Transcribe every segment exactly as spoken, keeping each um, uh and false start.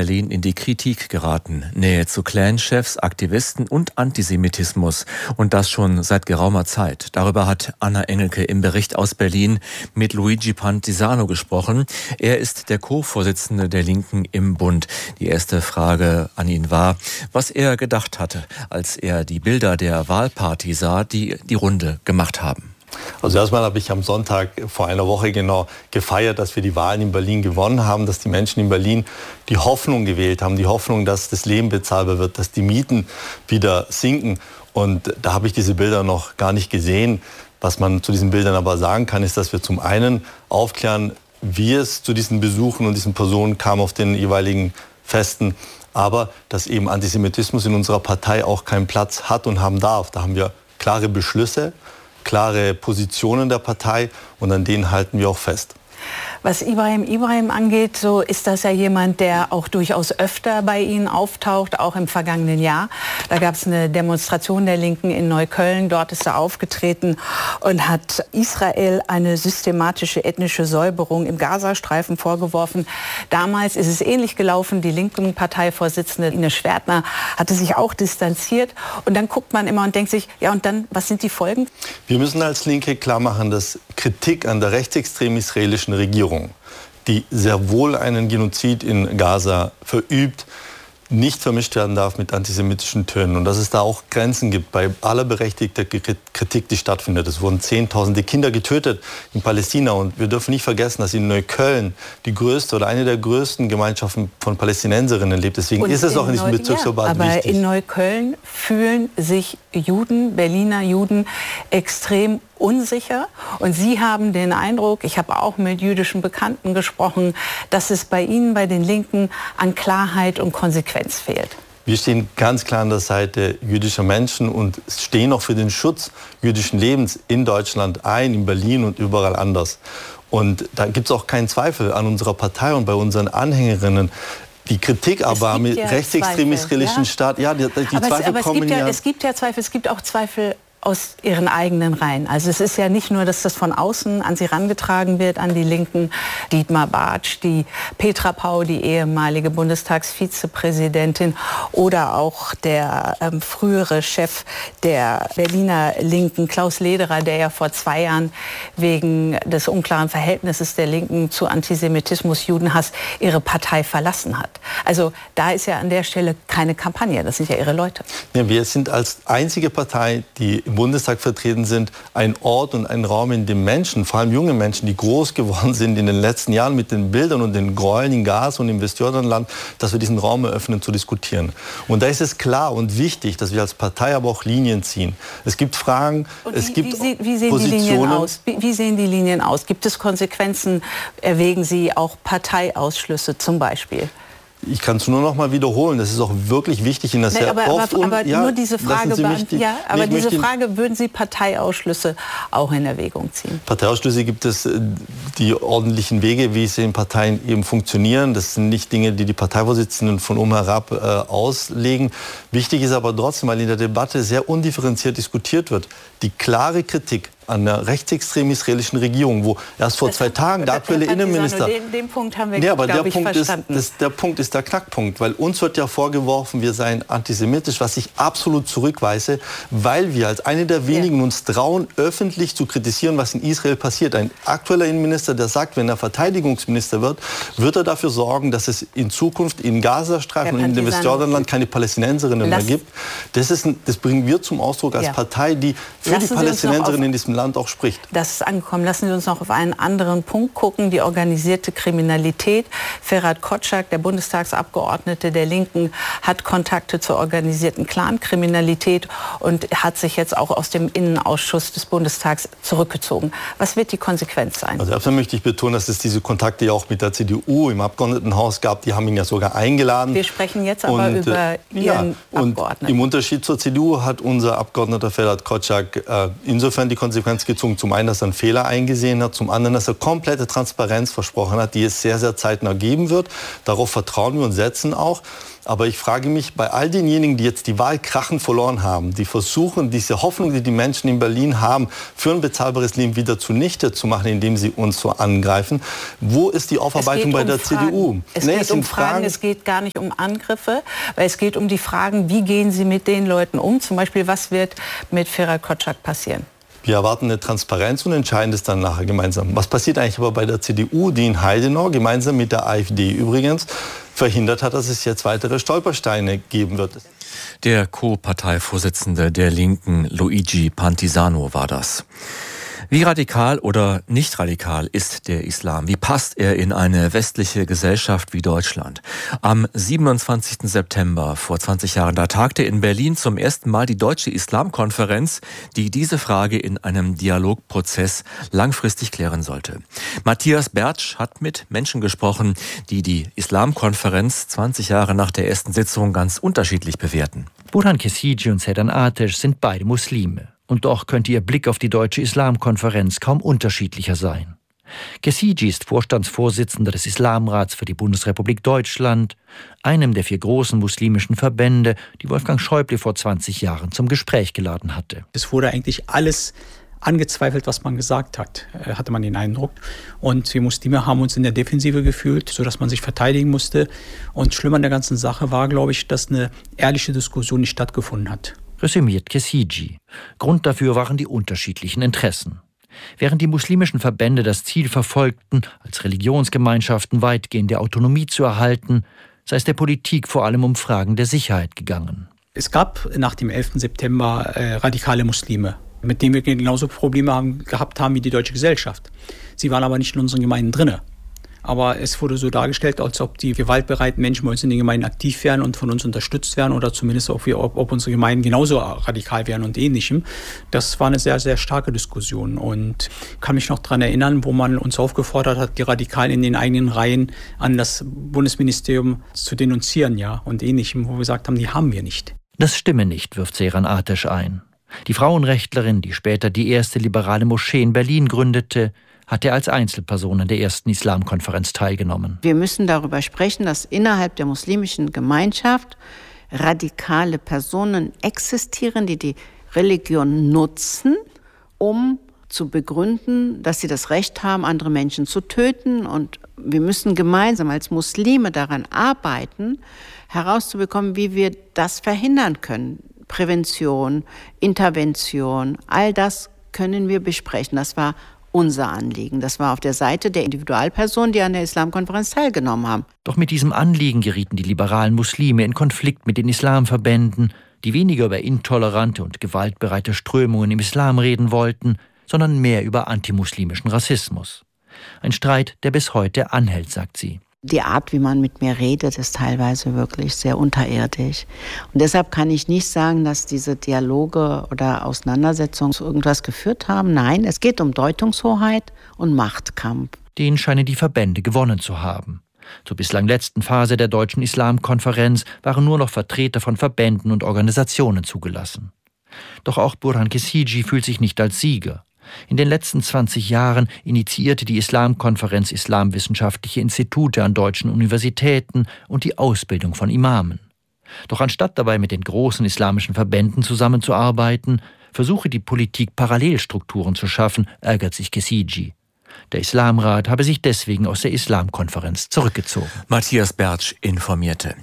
Berlin in die Kritik geraten. Nähe zu Clanchefs, Aktivisten und Antisemitismus. Und das schon seit geraumer Zeit. Darüber hat Anna Engelke im Bericht aus Berlin mit Luigi Pantisano gesprochen. Er ist der Co-Vorsitzende der Linken im Bund. Die erste Frage an ihn war, was er gedacht hatte, als er die Bilder der Wahlparty sah, die die Runde gemacht haben. Also erstmal habe ich am Sonntag vor einer Woche genau gefeiert, dass wir die Wahlen in Berlin gewonnen haben, dass die Menschen in Berlin die Hoffnung gewählt haben, die Hoffnung, dass das Leben bezahlbar wird, dass die Mieten wieder sinken. Und da habe ich diese Bilder noch gar nicht gesehen. Was man zu diesen Bildern aber sagen kann, ist, dass wir zum einen aufklären, wie es zu diesen Besuchen und diesen Personen kam auf den jeweiligen Festen, aber dass eben Antisemitismus in unserer Partei auch keinen Platz hat und haben darf. Da haben wir klare Beschlüsse, klare Positionen der Partei und an denen halten wir auch fest. Was Ibrahim Ibrahim angeht, so ist das ja jemand, der auch durchaus öfter bei Ihnen auftaucht, auch im vergangenen Jahr. Da gab es eine Demonstration der Linken in Neukölln. Dort ist er aufgetreten und hat Israel eine systematische ethnische Säuberung im Gazastreifen vorgeworfen. Damals ist es ähnlich gelaufen. Die linken Parteivorsitzende Ines Schwertner hatte sich auch distanziert. Und dann guckt man immer und denkt sich, ja und dann, was sind die Folgen? Wir müssen als Linke klar machen, dass Kritik an der rechtsextremen israelischen Regierung, die sehr wohl einen Genozid in Gaza verübt, nicht vermischt werden darf mit antisemitischen Tönen. Und dass es da auch Grenzen gibt bei aller berechtigter Kritik, die stattfindet. Es wurden zehntausende Kinder getötet in Palästina. Und wir dürfen nicht vergessen, dass in Neukölln die größte oder eine der größten Gemeinschaften von Palästinenserinnen lebt. Deswegen und ist es auch in diesem Neu Bezirksverband ja, aber wichtig. In Neukölln fühlen sich Juden, Berliner Juden, extrem unsicher. Und Sie haben den Eindruck, ich habe auch mit jüdischen Bekannten gesprochen, dass es bei Ihnen, bei den Linken, an Klarheit und Konsequenz fehlt. Wir stehen ganz klar an der Seite jüdischer Menschen und stehen auch für den Schutz jüdischen Lebens in Deutschland ein, in Berlin und überall anders. Und da gibt es auch keinen Zweifel an unserer Partei und bei unseren Anhängerinnen. Die Kritik aber am ja rechtsextremen israelischen ja? Staat, ja, die, die aber Zweifel es, aber es kommen gibt ja, ja... Es gibt ja Zweifel, es gibt auch Zweifel aus Ihren eigenen Reihen. Also es ist ja nicht nur, dass das von außen an Sie herangetragen wird, an die Linken, Dietmar Bartsch, die Petra Pau, die ehemalige Bundestagsvizepräsidentin oder auch der ähm, frühere Chef der Berliner Linken, Klaus Lederer, der ja vor zwei Jahren wegen des unklaren Verhältnisses der Linken zu Antisemitismus, Judenhass ihre Partei verlassen hat. Also da ist ja an der Stelle keine Kampagne, das sind ja Ihre Leute. Ja, wir sind als einzige Partei, die im Bundestag vertreten sind, ein Ort und ein Raum, in dem Menschen, vor allem junge Menschen, die groß geworden sind in den letzten Jahren mit den Bildern und den Gräueln in Gaza und im Westjordanland, dass wir diesen Raum eröffnen, zu diskutieren. Und da ist es klar und wichtig, dass wir als Partei aber auch Linien ziehen. Es gibt Fragen, und es wie, gibt wie, wie sehen Positionen. Die Linien aus? Wie, wie sehen die Linien aus? Gibt es Konsequenzen? Erwägen Sie auch Parteiausschlüsse zum Beispiel? Ich kann es nur noch mal wiederholen. Das ist auch wirklich wichtig in der nee, aber, oft aber, aber ja, nur diese Frage, die, ja, aber nee, diese möchte, Frage würden Sie Parteiausschlüsse auch in Erwägung ziehen? Parteiausschlüsse gibt es die ordentlichen Wege, wie sie in Parteien eben funktionieren. Das sind nicht Dinge, die die Parteivorsitzenden von oben herab äh, auslegen. Wichtig ist aber trotzdem, weil in der Debatte sehr undifferenziert diskutiert wird, die klare Kritik an der rechtsextremen israelischen Regierung, wo erst vor das zwei Tagen der aktuelle Innenminister... Den, den Punkt haben wir, ja, aber glaube der ich, Punkt verstanden. Ist, das, der Punkt ist der Knackpunkt, weil uns wird ja vorgeworfen, wir seien antisemitisch, was ich absolut zurückweise, weil wir als eine der wenigen ja. uns trauen, öffentlich zu kritisieren, was in Israel passiert. Ein aktueller Innenminister, der sagt, wenn er Verteidigungsminister wird, wird er dafür sorgen, dass es in Zukunft in Gazastreifen und in dem Westjordanland keine Palästinenserinnen Lass mehr gibt. Das, ist ein, das bringen wir zum Ausdruck als ja. Partei, die für Lassen die Palästinenserinnen in diesem Land auch spricht. Das ist angekommen. Lassen Sie uns noch auf einen anderen Punkt gucken, die organisierte Kriminalität. Ferhat Kotschak, der Bundestagsabgeordnete der Linken, hat Kontakte zur organisierten Clankriminalität und hat sich jetzt auch aus dem Innenausschuss des Bundestags zurückgezogen. Was wird die Konsequenz sein? Also erstmal möchte ich betonen, dass es diese Kontakte ja auch mit der C D U im Abgeordnetenhaus gab. Die haben ihn ja sogar eingeladen. Wir sprechen jetzt aber und, über Ihren ja, Abgeordneten. Und im Unterschied zur C D U hat unser Abgeordneter Ferhat Kotschak äh, insofern die Konsequenz Konsequenz gezogen. Zum einen, dass er einen Fehler eingesehen hat, zum anderen, dass er komplette Transparenz versprochen hat, die es sehr, sehr zeitnah geben wird. Darauf vertrauen wir und setzen auch. Aber ich frage mich, bei all denjenigen, die jetzt die Wahl krachend verloren haben, die versuchen, diese Hoffnung, die die Menschen in Berlin haben, für ein bezahlbares Leben wieder zunichte zu machen, indem sie uns so angreifen. Wo ist die Aufarbeitung bei um der Fragen. C D U? Es nee, geht es um sind Fragen, Fragen, es geht gar nicht um Angriffe, weil es geht um die Fragen, wie gehen Sie mit den Leuten um? Zum Beispiel, was wird mit Ferat Kocak passieren? Wir erwarten eine Transparenz und entscheiden das dann nachher gemeinsam. Was passiert eigentlich aber bei der C D U, die in Heidenau gemeinsam mit der AfD übrigens verhindert hat, dass es jetzt weitere Stolpersteine geben wird? Der Co-Parteivorsitzende der Linken, Luigi Pantisano, war das. Wie radikal oder nicht radikal ist der Islam? Wie passt er in eine westliche Gesellschaft wie Deutschland? Am siebenundzwanzigsten September vor zwanzig Jahren, da tagte in Berlin zum ersten Mal die Deutsche Islamkonferenz, die diese Frage in einem Dialogprozess langfristig klären sollte. Matthias Bertsch hat mit Menschen gesprochen, die die Islamkonferenz zwanzig Jahre nach der ersten Sitzung ganz unterschiedlich bewerten. Burhan Kesigi und Sedan Ateş sind beide Muslime. Und doch könnte ihr Blick auf die Deutsche Islamkonferenz kaum unterschiedlicher sein. Kesigi ist Vorstandsvorsitzender des Islamrats für die Bundesrepublik Deutschland, einem der vier großen muslimischen Verbände, die Wolfgang Schäuble vor zwanzig Jahren zum Gespräch geladen hatte. Es wurde eigentlich alles angezweifelt, was man gesagt hat, hatte man den Eindruck. Und wir Muslime haben uns in der Defensive gefühlt, sodass man sich verteidigen musste. Und schlimm an der ganzen Sache war, glaube ich, dass eine ehrliche Diskussion nicht stattgefunden hat. Resümiert Kesigi. Grund dafür waren die unterschiedlichen Interessen. Während die muslimischen Verbände das Ziel verfolgten, als Religionsgemeinschaften weitgehende Autonomie zu erhalten, sei es der Politik vor allem um Fragen der Sicherheit gegangen. Es gab nach dem elften September äh, radikale Muslime, mit denen wir genauso Probleme haben, gehabt haben wie die deutsche Gesellschaft. Sie waren aber nicht in unseren Gemeinden drinne. Aber es wurde so dargestellt, als ob die gewaltbereiten Menschen bei uns in den Gemeinden aktiv wären und von uns unterstützt werden oder zumindest ob, wir, ob, ob unsere Gemeinden genauso radikal wären und Ähnlichem. Das war eine sehr, sehr starke Diskussion und kann mich noch daran erinnern, wo man uns aufgefordert hat, die Radikalen in den eigenen Reihen an das Bundesministerium zu denunzieren, ja, und Ähnlichem, wo wir gesagt haben, die haben wir nicht. Das stimme nicht, wirft Sedan Ateş ein. Die Frauenrechtlerin, die später die erste liberale Moschee in Berlin gründete, hat er als Einzelperson an der ersten Islamkonferenz teilgenommen. Wir müssen darüber sprechen, dass innerhalb der muslimischen Gemeinschaft radikale Personen existieren, die die Religion nutzen, um zu begründen, dass sie das Recht haben, andere Menschen zu töten. Und wir müssen gemeinsam als Muslime daran arbeiten, herauszubekommen, wie wir das verhindern können. Prävention, Intervention, all das können wir besprechen. Das war unser Anliegen. Das war auf der Seite der Individualpersonen, die an der Islamkonferenz teilgenommen haben. Doch mit diesem Anliegen gerieten die liberalen Muslime in Konflikt mit den Islamverbänden, die weniger über intolerante und gewaltbereite Strömungen im Islam reden wollten, sondern mehr über antimuslimischen Rassismus. Ein Streit, der bis heute anhält, sagt sie. Die Art, wie man mit mir redet, ist teilweise wirklich sehr unterirdisch. Und deshalb kann ich nicht sagen, dass diese Dialoge oder Auseinandersetzungen zu irgendwas geführt haben. Nein, es geht um Deutungshoheit und Machtkampf. Den scheinen die Verbände gewonnen zu haben. Zur bislang letzten Phase der Deutschen Islamkonferenz waren nur noch Vertreter von Verbänden und Organisationen zugelassen. Doch auch Burhan Kesigi fühlt sich nicht als Sieger. In den letzten zwanzig Jahren initiierte die Islamkonferenz islamwissenschaftliche Institute an deutschen Universitäten und die Ausbildung von Imamen. Doch anstatt dabei mit den großen islamischen Verbänden zusammenzuarbeiten, versuche die Politik Parallelstrukturen zu schaffen, ärgert sich Kesigi. Der Islamrat habe sich deswegen aus der Islamkonferenz zurückgezogen. Matthias Bertsch informierte.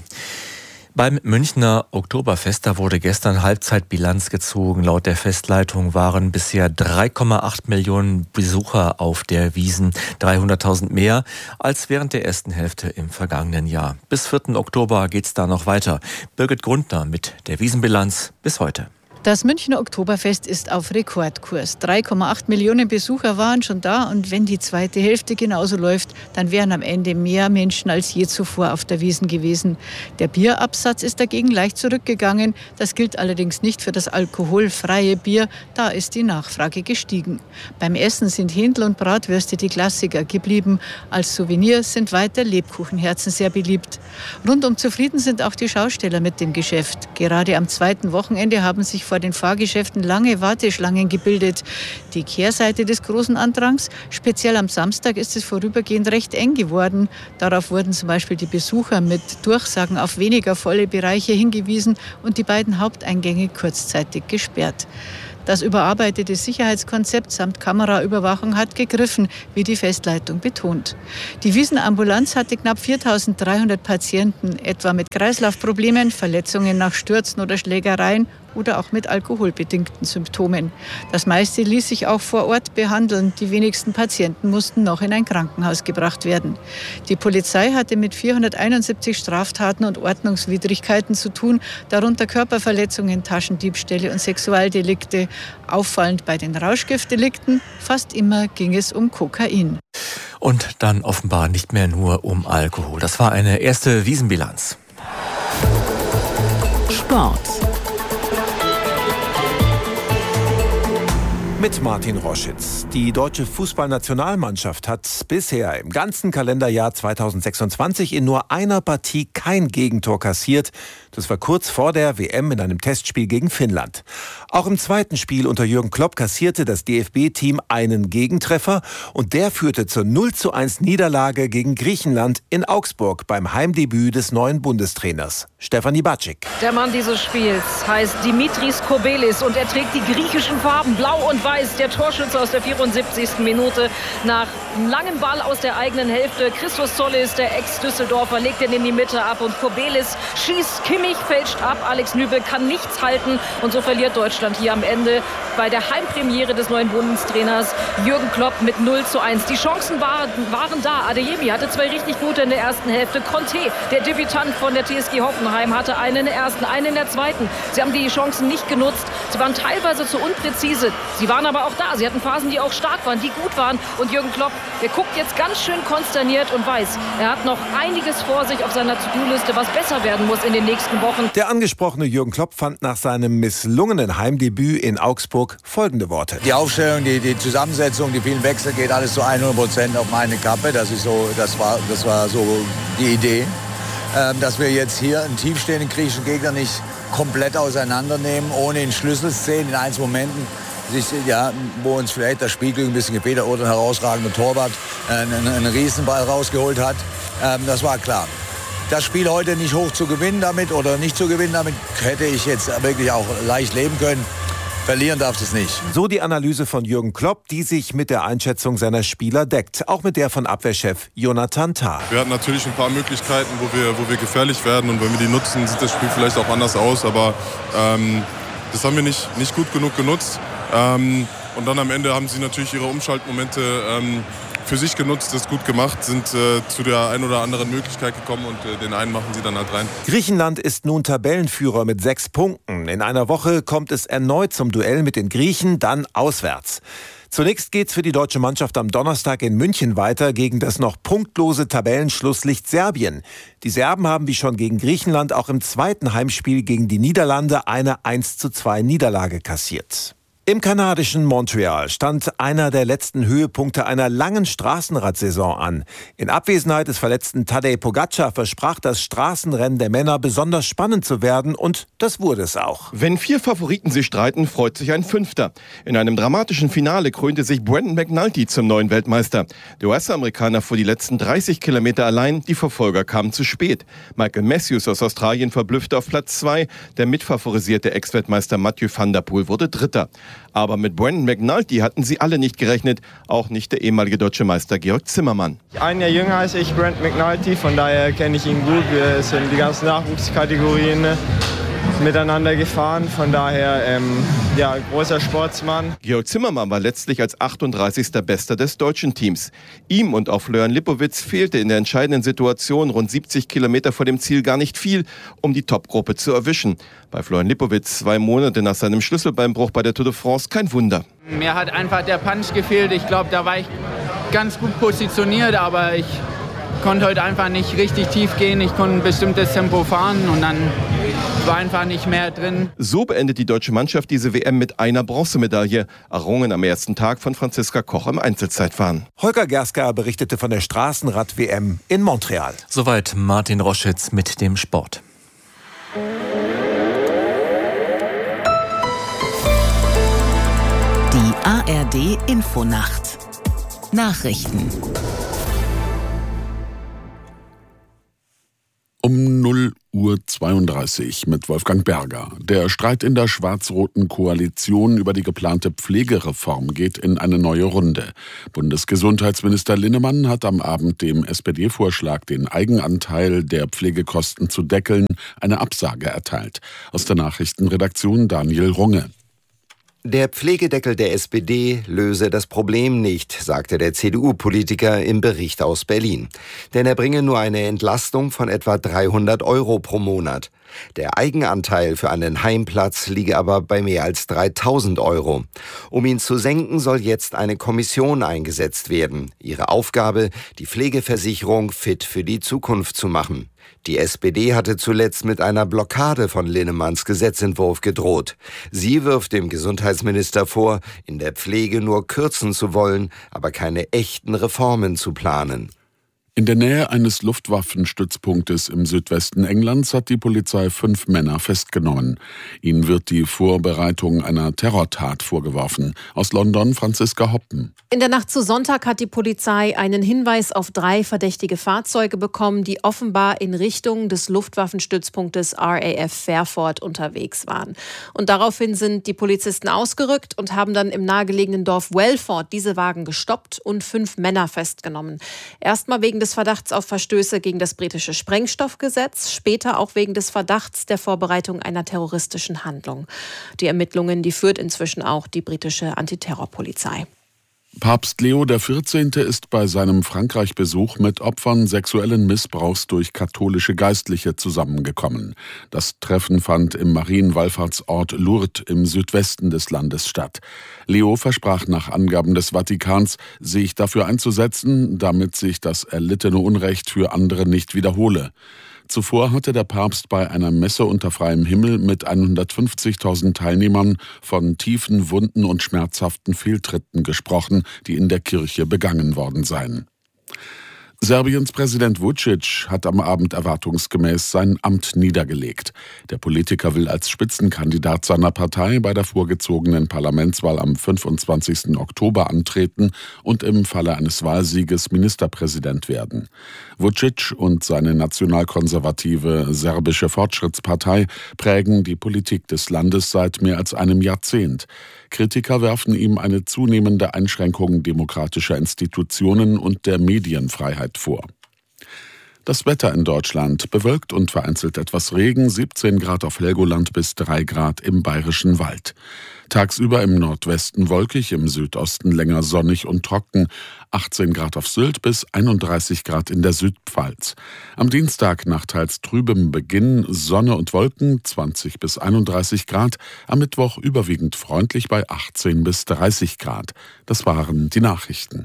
Beim Münchner Oktoberfest, da wurde gestern Halbzeitbilanz gezogen. Laut der Festleitung waren bisher drei Komma acht Millionen Besucher auf der Wiesn, dreihunderttausend mehr als während der ersten Hälfte im vergangenen Jahr. Bis vierten Oktober geht's da noch weiter. Birgit Grundner mit der Wiesenbilanz bis heute. Das Münchner Oktoberfest ist auf Rekordkurs. drei Komma acht Millionen Besucher waren schon da und wenn die zweite Hälfte genauso läuft, dann wären am Ende mehr Menschen als je zuvor auf der Wiesn gewesen. Der Bierabsatz ist dagegen leicht zurückgegangen. Das gilt allerdings nicht für das alkoholfreie Bier. Da ist die Nachfrage gestiegen. Beim Essen sind Händel und Bratwürste die Klassiker geblieben. Als Souvenir sind weiter Lebkuchenherzen sehr beliebt. Rundum zufrieden sind auch die Schausteller mit dem Geschäft. Gerade am zweiten Wochenende haben sich vor den Fahrgeschäften lange Warteschlangen gebildet. Die Kehrseite des großen Andrangs, speziell am Samstag ist es vorübergehend recht eng geworden. Darauf wurden zum Beispiel die Besucher mit Durchsagen auf weniger volle Bereiche hingewiesen und die beiden Haupteingänge kurzzeitig gesperrt. Das überarbeitete Sicherheitskonzept samt Kameraüberwachung hat gegriffen, wie die Festleitung betont. Die Wiesenambulanz hatte knapp viertausenddreihundert Patienten, etwa mit Kreislaufproblemen, Verletzungen nach Stürzen oder Schlägereien oder auch mit alkoholbedingten Symptomen. Das meiste ließ sich auch vor Ort behandeln. Die wenigsten Patienten mussten noch in ein Krankenhaus gebracht werden. Die Polizei hatte mit vierhunderteinundsiebzig Straftaten und Ordnungswidrigkeiten zu tun, darunter Körperverletzungen, Taschendiebstähle und Sexualdelikte. Auffallend bei den Rauschgiftdelikten, fast immer ging es um Kokain. Und dann offenbar nicht mehr nur um Alkohol. Das war eine erste Wiesenbilanz. Sport. Mit Martin Roschitz. Die deutsche Fußballnationalmannschaft hat bisher im ganzen Kalenderjahr zweitausendsechsundzwanzig in nur einer Partie kein Gegentor kassiert. Das war kurz vor der W M in einem Testspiel gegen Finnland. Auch im zweiten Spiel unter Jürgen Klopp kassierte das D F B-Team einen Gegentreffer und der führte zur null zu eins Niederlage gegen Griechenland in Augsburg beim Heimdebüt des neuen Bundestrainers. Stefanie Batschik. Der Mann dieses Spiels heißt Dimitris Kobelis und er trägt die griechischen Farben blau und weiß. Der Torschütze aus der vierundsiebzigsten Minute nach einem langen Ball aus der eigenen Hälfte. Christos Zollis, der Ex-Düsseldorfer, legt ihn in die Mitte ab und Kobelis schießt. Kimmich fälscht ab. Alex Nübel kann nichts halten und so verliert Deutschland hier am Ende bei der Heimpremiere des neuen Bundestrainers Jürgen Klopp mit null zu eins. Die Chancen waren, waren da. Adeyemi hatte zwei richtig gute in der ersten Hälfte. Conte, der Debütant von der T S G Hoffenheim, hatte einen in der ersten, einen in der zweiten. Sie haben die Chancen nicht genutzt. Sie waren teilweise zu unpräzise. Sie waren aber auch da. Sie hatten Phasen, die auch stark waren, die gut waren. Und Jürgen Klopp, der guckt jetzt ganz schön konsterniert und weiß, er hat noch einiges vor sich auf seiner To-Do-Liste, was besser werden muss in den nächsten Wochen. Der angesprochene Jürgen Klopp fand nach seinem misslungenen Heimdebüt in Augsburg folgende Worte. Die Aufstellung, die, die Zusammensetzung, die vielen Wechsel, geht alles zu hundert Prozent auf meine Kappe. Das ist so, das war, das war so die Idee. Ähm, dass wir jetzt hier einen tiefstehenden griechischen Gegner nicht komplett auseinandernehmen, ohne in Schlüsselszenen, in einzelnen Momenten, sich, ja, wo uns vielleicht das Spielglück ein bisschen gefehlt hat oder ein herausragender Torwart äh, einen, einen Riesenball rausgeholt hat. Ähm, das war klar. Das Spiel heute nicht hoch zu gewinnen damit oder nicht zu gewinnen damit, hätte ich jetzt wirklich auch leicht leben können. Verlieren darf es nicht. So die Analyse von Jürgen Klopp, die sich mit der Einschätzung seiner Spieler deckt. Auch mit der von Abwehrchef Jonathan Tah. Wir hatten natürlich ein paar Möglichkeiten, wo wir, wo wir gefährlich werden. Und wenn wir die nutzen, sieht das Spiel vielleicht auch anders aus. Aber ähm, das haben wir nicht, nicht gut genug genutzt. Ähm, und dann am Ende haben sie natürlich ihre Umschaltmomente ähm, für sich genutzt, das gut gemacht, sind äh, zu der ein oder anderen Möglichkeit gekommen und äh, den einen machen sie dann halt rein. Griechenland ist nun Tabellenführer mit sechs Punkten. In einer Woche kommt es erneut zum Duell mit den Griechen, dann auswärts. Zunächst geht's für die deutsche Mannschaft am Donnerstag in München weiter gegen das noch punktlose Tabellenschlusslicht Serbien. Die Serben haben wie schon gegen Griechenland auch im zweiten Heimspiel gegen die Niederlande eine eins zu zwei Niederlage kassiert. Im kanadischen Montreal stand einer der letzten Höhepunkte einer langen Straßenradsaison an. In Abwesenheit des verletzten Tadej Pogačar versprach das Straßenrennen der Männer besonders spannend zu werden und das wurde es auch. Wenn vier Favoriten sich streiten, freut sich ein Fünfter. In einem dramatischen Finale krönte sich Brendan McNulty zum neuen Weltmeister. Der U S-Amerikaner fuhr die letzten dreißig Kilometer allein, die Verfolger kamen zu spät. Michael Matthews aus Australien verblüffte auf Platz zwei. Der mitfavorisierte Ex-Weltmeister Mathieu van der Poel wurde Dritter. Aber mit Brendan McNulty hatten sie alle nicht gerechnet, auch nicht der ehemalige deutsche Meister Georg Zimmermann. Ein Jahr jünger als ich, Brendan McNulty, von daher kenne ich ihn gut. Wir sind die ganzen Nachwuchskategorien miteinander gefahren, von daher ähm, ja, großer Sportsmann. Georg Zimmermann war letztlich als achtunddreißigster Bester des deutschen Teams. Ihm und auch Florian Lipowitz fehlte in der entscheidenden Situation rund siebzig Kilometer vor dem Ziel gar nicht viel, um die Topgruppe zu erwischen. Bei Florian Lipowitz zwei Monate nach seinem Schlüsselbeinbruch bei der Tour de France kein Wunder. Mir hat einfach der Punch gefehlt. Ich glaube, da war ich ganz gut positioniert, aber ich konnte heute einfach nicht richtig tief gehen. Ich konnte ein bestimmtes Tempo fahren und dann war einfach nicht mehr drin. So beendet die deutsche Mannschaft diese W M mit einer Bronzemedaille, errungen am ersten Tag von Franziska Koch im Einzelzeitfahren. Holger Gerska berichtete von der Straßenrad-W M in Montreal. Soweit Martin Roschitz mit dem Sport. R D Infonacht Nachrichten. Um null Uhr zweiunddreißig mit Wolfgang Berger. Der Streit in der schwarz-roten Koalition über die geplante Pflegereform geht in eine neue Runde. Bundesgesundheitsminister Linnemann hat am Abend dem S P D-Vorschlag, den Eigenanteil der Pflegekosten zu deckeln, eine Absage erteilt. Aus der Nachrichtenredaktion Daniel Runge. Der Pflegedeckel der S P D löse das Problem nicht, sagte der C D U-Politiker im Bericht aus Berlin. Denn er bringe nur eine Entlastung von etwa dreihundert Euro pro Monat. Der Eigenanteil für einen Heimplatz liege aber bei mehr als dreitausend Euro. Um ihn zu senken, soll jetzt eine Kommission eingesetzt werden. Ihre Aufgabe, die Pflegeversicherung fit für die Zukunft zu machen. Die S P D hatte zuletzt mit einer Blockade von Linnemanns Gesetzentwurf gedroht. Sie wirft dem Gesundheitsminister vor, in der Pflege nur kürzen zu wollen, aber keine echten Reformen zu planen. In der Nähe eines Luftwaffenstützpunktes im Südwesten Englands hat die Polizei fünf Männer festgenommen. Ihnen wird die Vorbereitung einer Terrortat vorgeworfen. Aus London Franziska Hoppen. In der Nacht zu Sonntag hat die Polizei einen Hinweis auf drei verdächtige Fahrzeuge bekommen, die offenbar in Richtung des Luftwaffenstützpunktes R A F Fairford unterwegs waren. Und daraufhin sind die Polizisten ausgerückt und haben dann im nahegelegenen Dorf Welford diese Wagen gestoppt und fünf Männer festgenommen. Erstmal wegen des Verdachts auf Verstöße gegen das britische Sprengstoffgesetz, später auch wegen des Verdachts der Vorbereitung einer terroristischen Handlung. Die Ermittlungen, die führt inzwischen auch die britische Antiterrorpolizei. Papst Leo der vierzehnte ist bei seinem Frankreich-Besuch mit Opfern sexuellen Missbrauchs durch katholische Geistliche zusammengekommen. Das Treffen fand im Marienwallfahrtsort Lourdes im Südwesten des Landes statt. Leo versprach nach Angaben des Vatikans, sich dafür einzusetzen, damit sich das erlittene Unrecht für andere nicht wiederhole. Zuvor hatte der Papst bei einer Messe unter freiem Himmel mit hundertfünfzigtausend Teilnehmern von tiefen Wunden und schmerzhaften Fehltritten gesprochen, die in der Kirche begangen worden seien. Serbiens Präsident Vučić hat am Abend erwartungsgemäß sein Amt niedergelegt. Der Politiker will als Spitzenkandidat seiner Partei bei der vorgezogenen Parlamentswahl am fünfundzwanzigsten Oktober antreten und im Falle eines Wahlsieges Ministerpräsident werden. Vučić und seine nationalkonservative serbische Fortschrittspartei prägen die Politik des Landes seit mehr als einem Jahrzehnt. Kritiker werfen ihm eine zunehmende Einschränkung demokratischer Institutionen und der Medienfreiheit vor. Das Wetter in Deutschland: bewölkt und vereinzelt etwas Regen, siebzehn Grad auf Helgoland bis drei Grad im Bayerischen Wald. Tagsüber im Nordwesten wolkig, im Südosten länger sonnig und trocken, achtzehn Grad auf Sylt bis einunddreißig Grad in der Südpfalz. Am Dienstag nach teils trübem Beginn Sonne und Wolken, zwanzig bis einunddreißig Grad, am Mittwoch überwiegend freundlich bei achtzehn bis dreißig Grad. Das waren die Nachrichten.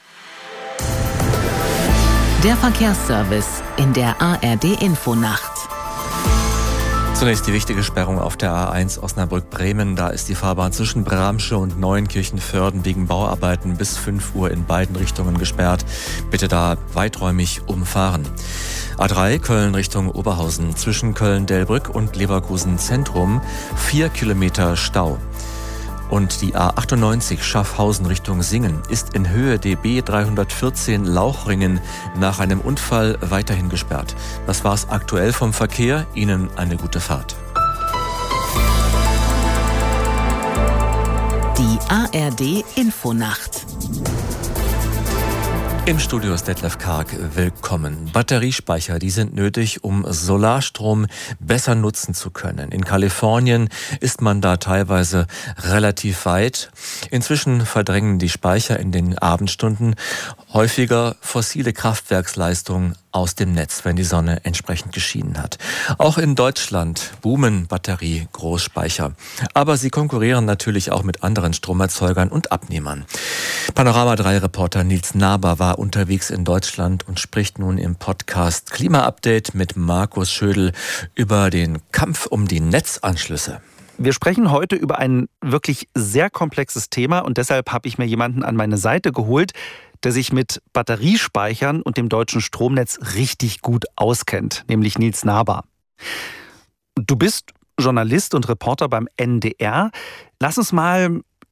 Der Verkehrsservice in der A R D-Infonacht. Zunächst die wichtige Sperrung auf der A eins Osnabrück-Bremen. Da ist die Fahrbahn zwischen Bramsche und Neuenkirchen-Vörden wegen Bauarbeiten bis fünf Uhr in beiden Richtungen gesperrt. Bitte da weiträumig umfahren. A drei Köln Richtung Oberhausen. Zwischen Köln-Delbrück und Leverkusen Zentrum vier Kilometer Stau. Und die A achtundneunzig Schaffhausen Richtung Singen ist in Höhe D B dreihundertvierzehn Lauchringen nach einem Unfall weiterhin gesperrt. Das war's aktuell vom Verkehr. Ihnen eine gute Fahrt. Die A R D Infonacht. Im Studio ist Detlef Karg. Willkommen. Batteriespeicher, die sind nötig, um Solarstrom besser nutzen zu können. In Kalifornien ist man da teilweise relativ weit. Inzwischen verdrängen die Speicher in den Abendstunden häufiger fossile Kraftwerksleistungen aus dem Netz, wenn die Sonne entsprechend geschienen hat. Auch in Deutschland boomen Batterie-Großspeicher. Aber sie konkurrieren natürlich auch mit anderen Stromerzeugern und Abnehmern. Panorama drei Reporter Nils Naber war unterwegs in Deutschland und spricht nun im Podcast Klima-Update mit Markus Schödel über den Kampf um die Netzanschlüsse. Wir sprechen heute über ein wirklich sehr komplexes Thema und deshalb habe ich mir jemanden an meine Seite geholt, der sich mit Batteriespeichern und dem deutschen Stromnetz richtig gut auskennt, nämlich Nils Naber. Du bist Journalist und Reporter beim N D R. Lass uns mal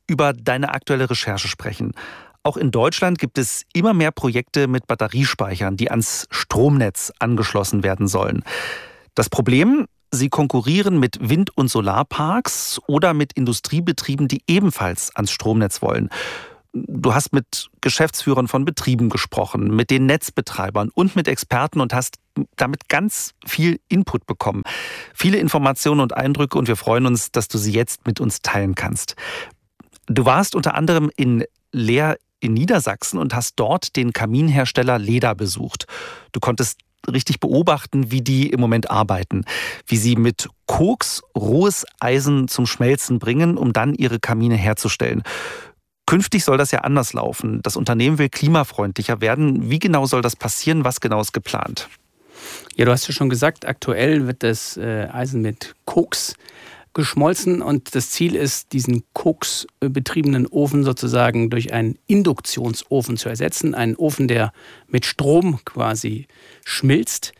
über deine aktuelle Recherche sprechen. Auch in Deutschland gibt es immer mehr Projekte mit Batteriespeichern, die ans Stromnetz angeschlossen werden sollen. Das Problem: Sie konkurrieren mit Wind- und Solarparks oder mit Industriebetrieben, die ebenfalls ans Stromnetz wollen. Du hast mit Geschäftsführern von Betrieben gesprochen, mit den Netzbetreibern und mit Experten und hast damit ganz viel Input bekommen. Viele Informationen und Eindrücke, und wir freuen uns, dass du sie jetzt mit uns teilen kannst. Du warst unter anderem in Leer in Niedersachsen und hast dort den Kaminhersteller Leda besucht. Du konntest richtig beobachten, wie die im Moment arbeiten, wie sie mit Koks rohes Eisen zum Schmelzen bringen, um dann ihre Kamine herzustellen. Künftig soll das ja anders laufen. Das Unternehmen will klimafreundlicher werden. Wie genau soll das passieren? Was genau ist geplant? Ja, du hast ja schon gesagt, aktuell wird das äh, Eisen mit Koks geschmolzen und das Ziel ist, diesen koksbetriebenen Ofen sozusagen durch einen Induktionsofen zu ersetzen. Einen Ofen, der mit Strom quasi schmilzt.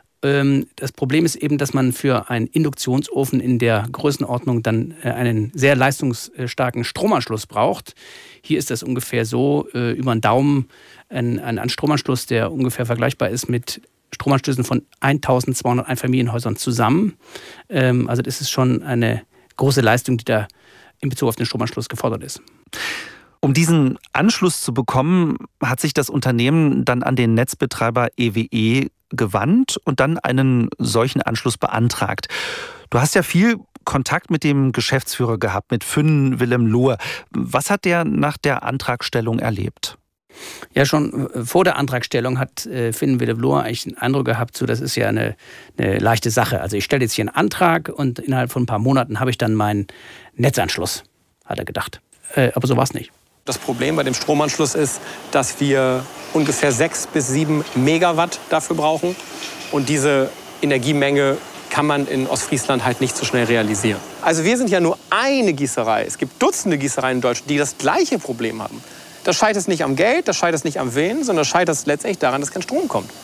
Das Problem ist eben, dass man für einen Induktionsofen in der Größenordnung dann einen sehr leistungsstarken Stromanschluss braucht. Hier ist das ungefähr so, über den Daumen ein, ein Stromanschluss, der ungefähr vergleichbar ist mit Stromanschlüssen von eintausendzweihundert Einfamilienhäusern zusammen. Also das ist schon eine große Leistung, die da in Bezug auf den Stromanschluss gefordert ist. Um diesen Anschluss zu bekommen, hat sich das Unternehmen dann an den Netzbetreiber E W E gewandt und dann einen solchen Anschluss beantragt. Du hast ja viel Kontakt mit dem Geschäftsführer gehabt, mit Finn Willem Lohe. Was hat der nach der Antragstellung erlebt? Ja, schon vor der Antragstellung hat äh, Finn Willem Lohe eigentlich den Eindruck gehabt, so, das ist ja eine, eine leichte Sache. Also ich stelle jetzt hier einen Antrag und innerhalb von ein paar Monaten habe ich dann meinen Netzanschluss, hat er gedacht. Äh, aber so war es nicht. Das Problem bei dem Stromanschluss ist, dass wir ungefähr sechs bis sieben Megawatt dafür brauchen. Und diese Energiemenge kann man in Ostfriesland halt nicht so schnell realisieren. Also wir sind ja nur eine Gießerei. Es gibt Dutzende Gießereien in Deutschland, die das gleiche Problem haben. Das scheitert nicht am Geld, das scheitert nicht am Willen, sondern das scheitert letztendlich daran, dass kein Strom kommt.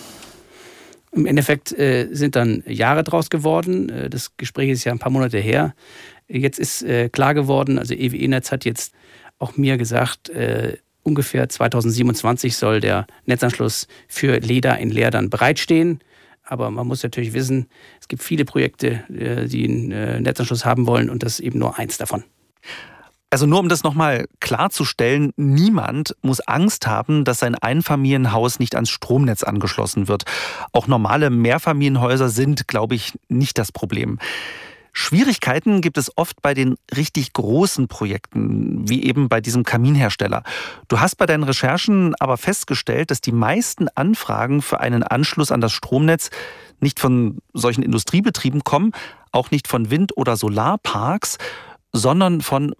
Im Endeffekt äh, sind dann Jahre draus geworden. Das Gespräch ist ja ein paar Monate her. Jetzt ist äh, klar geworden, also E W E-Netz hat jetzt auch mir gesagt, äh, ungefähr zweitausendsiebenundzwanzig soll der Netzanschluss für Leda in Leer dann bereitstehen. Aber man muss natürlich wissen, es gibt viele Projekte, äh, die einen äh, Netzanschluss haben wollen und das ist eben nur eins davon. Also nur um das nochmal klarzustellen, niemand muss Angst haben, dass sein Einfamilienhaus nicht ans Stromnetz angeschlossen wird. Auch normale Mehrfamilienhäuser sind, glaube ich, nicht das Problem. Schwierigkeiten gibt es oft bei den richtig großen Projekten, wie eben bei diesem Kaminhersteller. Du hast bei deinen Recherchen aber festgestellt, dass die meisten Anfragen für einen Anschluss an das Stromnetz nicht von solchen Industriebetrieben kommen, auch nicht von Wind- oder Solarparks, sondern von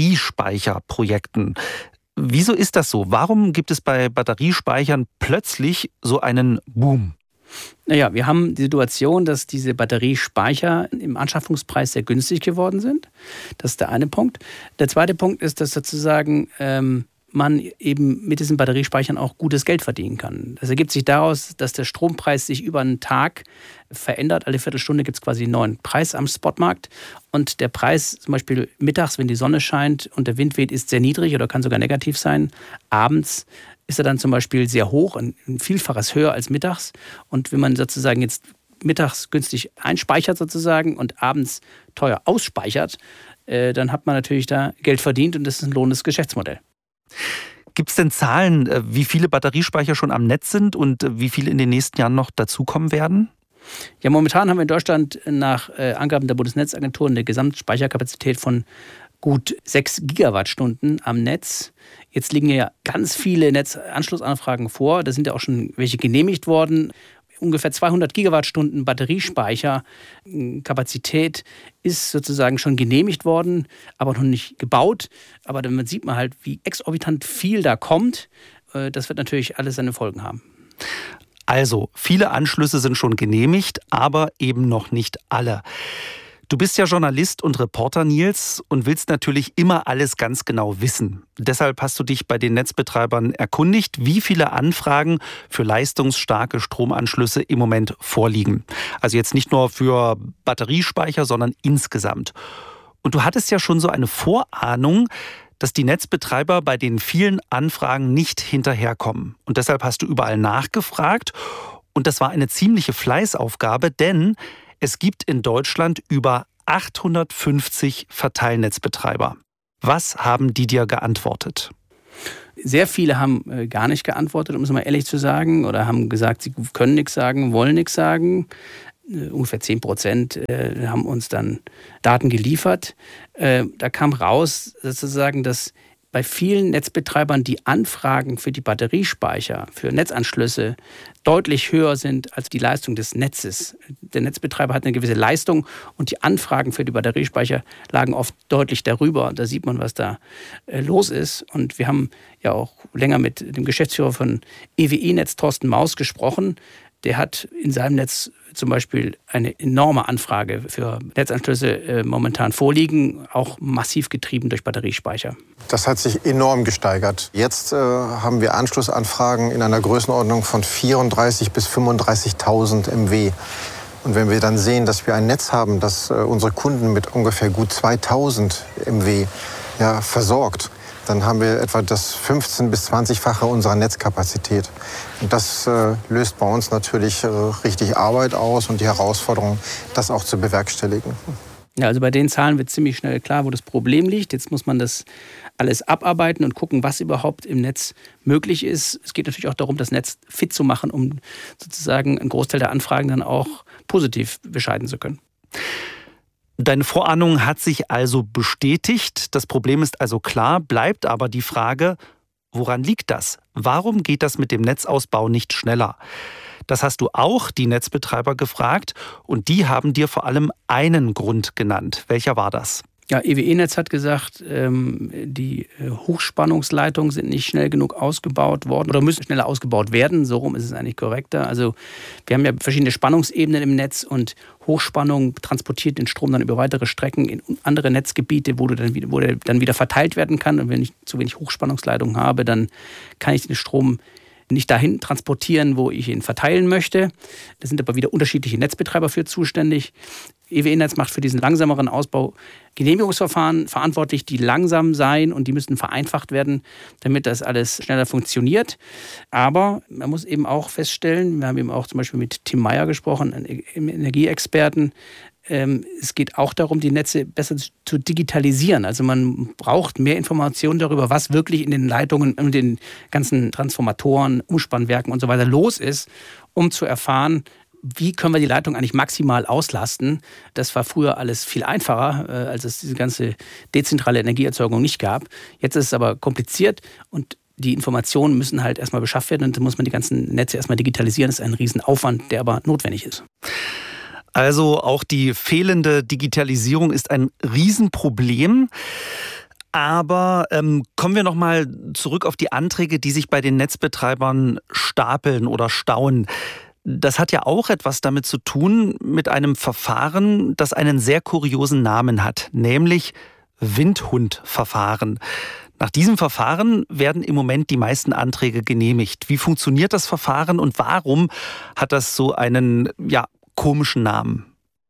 Batteriespeicherprojekten. Wieso ist das so? Warum gibt es bei Batteriespeichern plötzlich so einen Boom? Naja, wir haben die Situation, dass diese Batteriespeicher im Anschaffungspreis sehr günstig geworden sind. Das ist der eine Punkt. Der zweite Punkt ist, dass sozusagen ähm, man eben mit diesen Batteriespeichern auch gutes Geld verdienen kann. Das ergibt sich daraus, dass der Strompreis sich über einen Tag verändert. Alle Viertelstunde gibt es quasi einen neuen Preis am Spotmarkt. Und der Preis zum Beispiel mittags, wenn die Sonne scheint und der Wind weht, ist sehr niedrig oder kann sogar negativ sein. Abends ist er dann zum Beispiel sehr hoch, ein Vielfaches höher als mittags. Und wenn man sozusagen jetzt mittags günstig einspeichert sozusagen und abends teuer ausspeichert, äh, dann hat man natürlich da Geld verdient und das ist ein lohnendes Geschäftsmodell. Gibt es denn Zahlen, wie viele Batteriespeicher schon am Netz sind und wie viele in den nächsten Jahren noch dazukommen werden? Ja, momentan haben wir in Deutschland nach äh, Angaben der Bundesnetzagentur eine Gesamtspeicherkapazität von gut sechs Gigawattstunden am Netz. Jetzt liegen ja ganz viele Netzanschlussanfragen vor. Da sind ja auch schon welche genehmigt worden. Ungefähr zweihundert Gigawattstunden Batteriespeicherkapazität ist sozusagen schon genehmigt worden, aber noch nicht gebaut. Aber dann sieht man halt, wie exorbitant viel da kommt. Das wird natürlich alles seine Folgen haben. Also, viele Anschlüsse sind schon genehmigt, aber eben noch nicht alle. Du bist ja Journalist und Reporter, Nils, und willst natürlich immer alles ganz genau wissen. Deshalb hast du dich bei den Netzbetreibern erkundigt, wie viele Anfragen für leistungsstarke Stromanschlüsse im Moment vorliegen. Also jetzt nicht nur für Batteriespeicher, sondern insgesamt. Und du hattest ja schon so eine Vorahnung, dass die Netzbetreiber bei den vielen Anfragen nicht hinterherkommen. Und deshalb hast du überall nachgefragt. Und das war eine ziemliche Fleißaufgabe, denn es gibt in Deutschland über achthundertfünfzig Verteilnetzbetreiber. Was haben die dir geantwortet? Sehr viele haben äh, gar nicht geantwortet, um es mal ehrlich zu sagen, oder haben gesagt, sie können nichts sagen, wollen nichts sagen. Äh, ungefähr zehn Prozent äh, haben uns dann Daten geliefert. Äh, da kam raus, sozusagen, dass bei vielen Netzbetreibern die Anfragen für die Batteriespeicher, für Netzanschlüsse deutlich höher sind als die Leistung des Netzes. Der Netzbetreiber hat eine gewisse Leistung und die Anfragen für die Batteriespeicher lagen oft deutlich darüber. Da sieht man, was da äh, los ist. Und wir haben ja auch länger mit dem Geschäftsführer von E W E-Netz, Thorsten Maus, gesprochen. Der hat in seinem Netz zum Beispiel eine enorme Anfrage für Netzanschlüsse äh, momentan vorliegen, auch massiv getrieben durch Batteriespeicher. Das hat sich enorm gesteigert. Jetzt äh, haben wir Anschlussanfragen in einer Größenordnung von vierunddreißigtausend bis fünfunddreißigtausend Megawatt. Und wenn wir dann sehen, dass wir ein Netz haben, das äh, unsere Kunden mit ungefähr gut zweitausend Megawatt ja, versorgt, dann haben wir etwa das fünfzehn- bis zwanzigfache unserer Netzkapazität. Und das äh, löst bei uns natürlich äh, richtig Arbeit aus und die Herausforderung, das auch zu bewerkstelligen. Ja, also bei den Zahlen wird ziemlich schnell klar, wo das Problem liegt. Jetzt muss man das alles abarbeiten und gucken, was überhaupt im Netz möglich ist. Es geht natürlich auch darum, das Netz fit zu machen, um sozusagen einen Großteil der Anfragen dann auch positiv bescheiden zu können. Deine Vorahnung hat sich also bestätigt. Das Problem ist also klar, bleibt aber die Frage, woran liegt das? Warum geht das mit dem Netzausbau nicht schneller? Das hast du auch die Netzbetreiber gefragt und die haben dir vor allem einen Grund genannt. Welcher war das? Ja, E W E-Netz hat gesagt, ähm, die Hochspannungsleitungen sind nicht schnell genug ausgebaut worden oder müssen schneller ausgebaut werden. So rum ist es eigentlich korrekter. Also wir haben ja verschiedene Spannungsebenen im Netz und Hochspannung transportiert den Strom dann über weitere Strecken in andere Netzgebiete, wo, du dann wieder, wo der dann wieder verteilt werden kann. Und wenn ich zu wenig Hochspannungsleitungen habe, dann kann ich den Strom nicht dahin transportieren, wo ich ihn verteilen möchte. Da sind aber wieder unterschiedliche Netzbetreiber für zuständig. E W E-Netz macht für diesen langsameren Ausbau Genehmigungsverfahren verantwortlich, die langsam seien und die müssen vereinfacht werden, damit das alles schneller funktioniert. Aber man muss eben auch feststellen, wir haben eben auch zum Beispiel mit Tim Meyer gesprochen, einem Energieexperten, es geht auch darum, die Netze besser zu digitalisieren. Also man braucht mehr Informationen darüber, was wirklich in den Leitungen und den ganzen Transformatoren, Umspannwerken und so weiter los ist, um zu erfahren, wie können wir die Leitung eigentlich maximal auslasten. Das war früher alles viel einfacher, als es diese ganze dezentrale Energieerzeugung nicht gab. Jetzt ist es aber kompliziert und die Informationen müssen halt erstmal beschafft werden und dann muss man die ganzen Netze erstmal digitalisieren. Das ist ein Riesenaufwand, der aber notwendig ist. Also auch die fehlende Digitalisierung ist ein Riesenproblem. Aber ähm, kommen wir noch mal zurück auf die Anträge, die sich bei den Netzbetreibern stapeln oder stauen. Das hat ja auch etwas damit zu tun mit einem Verfahren, das einen sehr kuriosen Namen hat, nämlich Windhundverfahren. Nach diesem Verfahren werden im Moment die meisten Anträge genehmigt. Wie funktioniert das Verfahren und warum hat das so einen, ja, komischen Namen?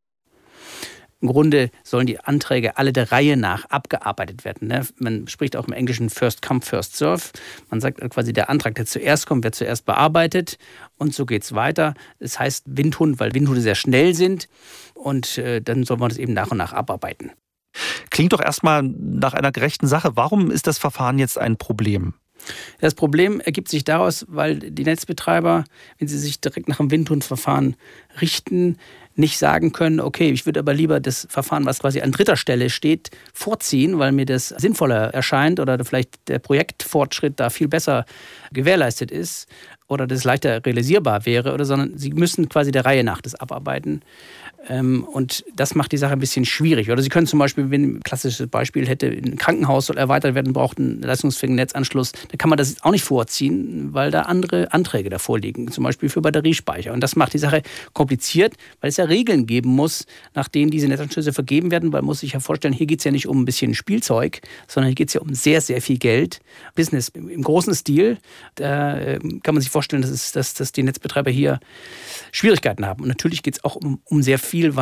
Im Grunde sollen die Anträge alle der Reihe nach abgearbeitet werden. Ne? Man spricht auch im Englischen First Come, First Serve. Man sagt quasi, der Antrag, der zuerst kommt, wird zuerst bearbeitet und so geht es weiter. Das heißt Windhund, weil Windhunde sehr schnell sind und äh, dann soll man das eben nach und nach abarbeiten. Klingt doch erstmal nach einer gerechten Sache. Warum ist das Verfahren jetzt ein Problem? Das Problem ergibt sich daraus, weil die Netzbetreiber, wenn sie sich direkt nach dem Windhundverfahren richten, nicht sagen können, okay, ich würde aber lieber das Verfahren, was quasi an dritter Stelle steht, vorziehen, weil mir das sinnvoller erscheint oder vielleicht der Projektfortschritt da viel besser gewährleistet ist oder das leichter realisierbar wäre, oder sondern sie müssen quasi der Reihe nach das abarbeiten. Und das macht die Sache ein bisschen schwierig. Oder Sie können zum Beispiel, wenn ein klassisches Beispiel hätte, ein Krankenhaus soll erweitert werden, braucht einen leistungsfähigen Netzanschluss, dann kann man das auch nicht vorziehen, weil da andere Anträge davor liegen, zum Beispiel für Batteriespeicher. Und das macht die Sache kompliziert, weil es ja Regeln geben muss, nach denen diese Netzanschlüsse vergeben werden, weil man muss sich ja vorstellen, hier geht es ja nicht um ein bisschen Spielzeug, sondern hier geht es ja um sehr, sehr viel Geld. Business im großen Stil. Da kann man sich vorstellen, dass, es, dass, dass die Netzbetreiber hier Schwierigkeiten haben. Und natürlich geht es auch um, um sehr viel, weil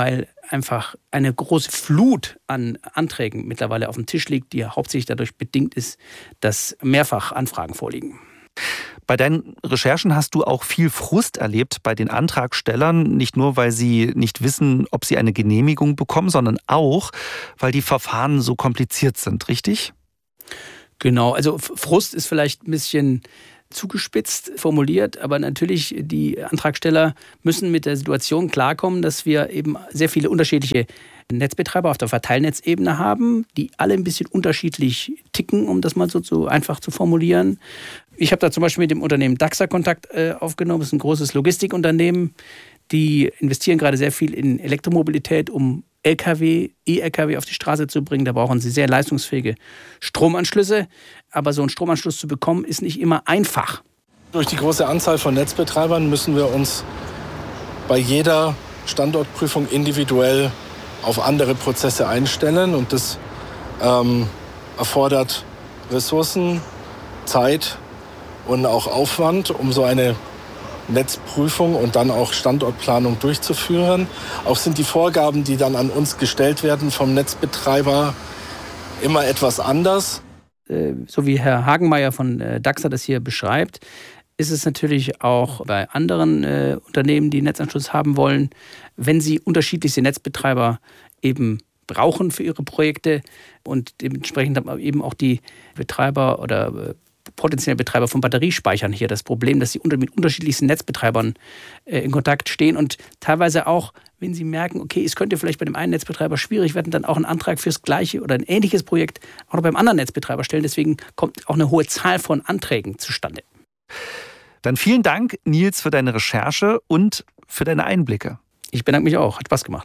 einfach eine große Flut an Anträgen mittlerweile auf dem Tisch liegt, die hauptsächlich dadurch bedingt ist, dass mehrfach Anfragen vorliegen. Bei deinen Recherchen hast du auch viel Frust erlebt bei den Antragstellern, nicht nur, weil sie nicht wissen, ob sie eine Genehmigung bekommen, sondern auch, weil die Verfahren so kompliziert sind, richtig? Genau, also Frust ist vielleicht ein bisschen zugespitzt formuliert, aber natürlich die Antragsteller müssen mit der Situation klarkommen, dass wir eben sehr viele unterschiedliche Netzbetreiber auf der Verteilnetzebene haben, die alle ein bisschen unterschiedlich ticken, um das mal so, so einfach zu formulieren. Ich habe da zum Beispiel mit dem Unternehmen Daxa Kontakt äh, aufgenommen. Das ist ein großes Logistikunternehmen. Die investieren gerade sehr viel in Elektromobilität, um L K W, E-L K W auf die Straße zu bringen. Da brauchen sie sehr leistungsfähige Stromanschlüsse. Aber so einen Stromanschluss zu bekommen, ist nicht immer einfach. Durch die große Anzahl von Netzbetreibern müssen wir uns bei jeder Standortprüfung individuell auf andere Prozesse einstellen. Und das ähm, erfordert Ressourcen, Zeit und auch Aufwand, um so eine Netzprüfung und dann auch Standortplanung durchzuführen. Auch sind die Vorgaben, die dann an uns gestellt werden vom Netzbetreiber, immer etwas anders. So wie Herr Hagenmeier von Daxa das hier beschreibt, ist es natürlich auch bei anderen äh, Unternehmen, die Netzanschluss haben wollen, wenn sie unterschiedlichste Netzbetreiber eben brauchen für ihre Projekte und dementsprechend haben eben auch die Betreiber oder äh, potenzielle Betreiber von Batteriespeichern hier das Problem, dass sie unter, mit unterschiedlichsten Netzbetreibern äh, in Kontakt stehen und teilweise auch, wenn sie merken, okay, es könnte vielleicht bei dem einen Netzbetreiber schwierig werden, dann auch einen Antrag fürs gleiche oder ein ähnliches Projekt auch noch beim anderen Netzbetreiber stellen. Deswegen kommt auch eine hohe Zahl von Anträgen zustande. Dann vielen Dank, Nils, für deine Recherche und für deine Einblicke. Ich bedanke mich auch, hat Spaß gemacht.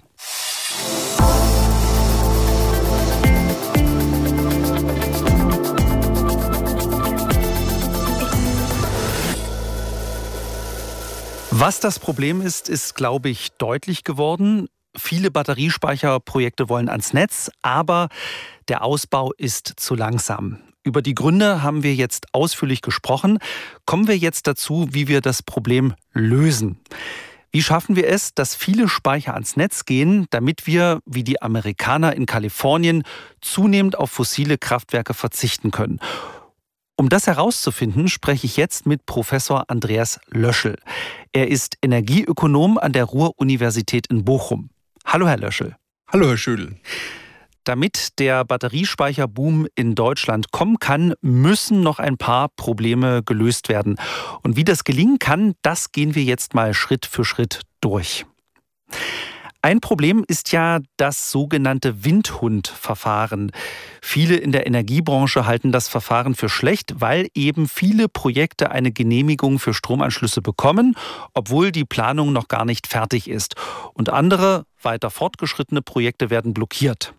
Was das Problem ist, ist, glaube ich, deutlich geworden. Viele Batteriespeicherprojekte wollen ans Netz, aber der Ausbau ist zu langsam. Über die Gründe haben wir jetzt ausführlich gesprochen. Kommen wir jetzt dazu, wie wir das Problem lösen. Wie schaffen wir es, dass viele Speicher ans Netz gehen, damit wir, wie die Amerikaner in Kalifornien, zunehmend auf fossile Kraftwerke verzichten können? Um das herauszufinden, spreche ich jetzt mit Professor Andreas Löschel. Er ist Energieökonom an der Ruhr-Universität in Bochum. Hallo, Herr Löschel. Hallo, Herr Schödel. Damit der Batteriespeicherboom in Deutschland kommen kann, müssen noch ein paar Probleme gelöst werden. Und wie das gelingen kann, das gehen wir jetzt mal Schritt für Schritt durch. Ein Problem ist ja das sogenannte Windhund-Verfahren. Viele in der Energiebranche halten das Verfahren für schlecht, weil eben viele Projekte eine Genehmigung für Stromanschlüsse bekommen, obwohl die Planung noch gar nicht fertig ist. Und andere, weiter fortgeschrittene Projekte werden blockiert.